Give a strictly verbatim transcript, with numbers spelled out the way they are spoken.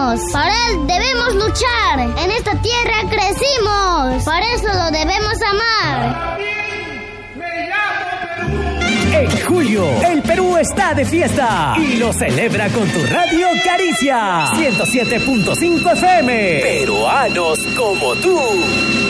amamos. Por él debemos luchar. En esta tierra crecimos. Por eso lo debemos amar. En julio, el Perú está de fiesta y lo celebra con tu radio Caricia ciento siete punto cinco F M. Peruanos como tú.